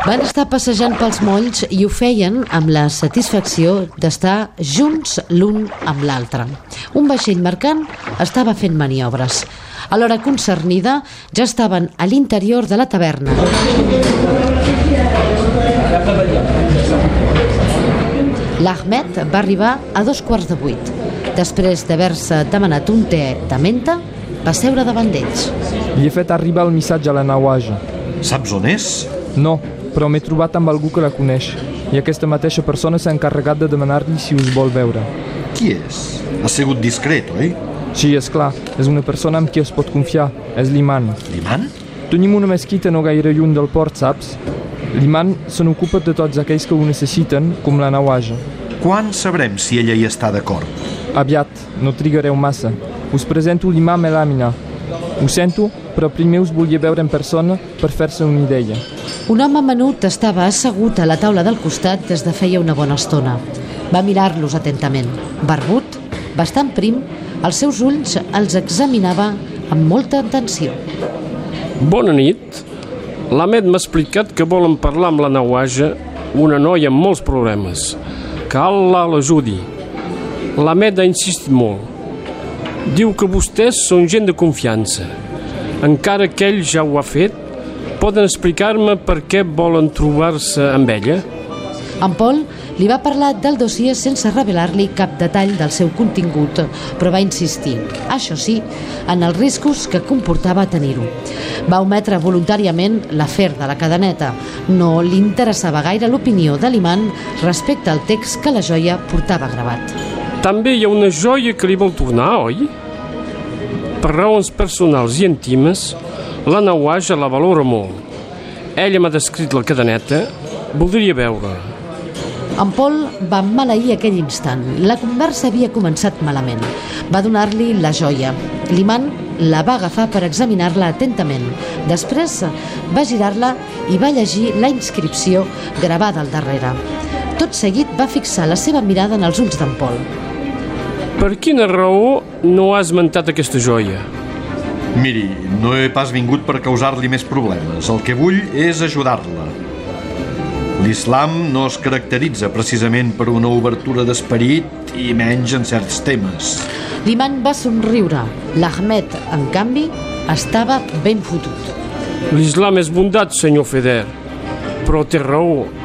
Van estar passejant pels molls i ho feien amb la satisfacció d'estar junts l'un amb l'altre. Un vaixell mercant estava fent maniobres. A l'hora concernida ja estaven a l'interior de la taverna. L'Ahmed va arribar a 7:15. Després d'haver-se demanat un te de menta, va seure davant d'ells. Li he fet arribar el missatge a la Nawaja. Saps on és? No, però m'he trobat amb algú que la coneix i aquesta mateixa persona s'ha encarregat de demanar-li si us vol veure. Qui és? Ha sigut discret, oi? Sí, és clar, és una persona amb qui es pot confiar, és l'Iman. L'Iman? Tenim una mesquita no gaire lluny del port, saps? L'Iman se n'ocupa de tots aquells que ho necessiten, com la Nawaja. Quan sabrem si ella hi està d'acord? Aviat, no trigareu massa. Us presento l'imam El Amina. Ho sento, però primer us volia veure en persona per fer-se una idea. Un home menut estava assegut a la taula del costat des de feia una bona estona. Va mirar-los atentament. Barbut, bastant prim, els seus ulls els examinava amb molta atenció. Bona nit. L'Ahmed m'ha explicat que volen parlar amb la Nawaja, una noia amb molts problemes. Que Allah l'ajudi. L'Ahmed ha insistit molt. Diu que vostès són gent de confiança. Encara que ell ja ho ha fet, poden explicar-me per què volen trobar-se amb ella? En Paul li va parlar del dossier sense revelar-li cap detall del seu contingut, però va insistir, això sí, en els riscos que comportava tenir-ho. Va ometre voluntàriament l'afer de la cadeneta. No li interessava gaire l'opinió de l'imam respecte al text que la joia portava gravat. També hi ha una joia que li vol tornar, oi? Per raons personals i íntimes, la Nawaja la valora molt. Ella m'ha descrit la cadeneta, voldria veure. En Paul va maleir aquell instant. La conversa havia començat malament. Va donar-li la joia. L'imam la va agafar per examinar-la atentament. Després va girar-la i va llegir la inscripció gravada al darrere. Tot seguit va fixar la seva mirada en els ulls d'en Paul. Per quina raó no ha esmentat aquesta joia? Miri, no he pas vingut per causar-li més problemes. El que vull és ajudar-la. L'islam no es caracteritza precisament per una obertura d'esperit i menys en certs temes. L'imam va somriure. L'Ahmed, en canvi, estava ben fotut. L'islam és bondat, senyor Feder, però té raó.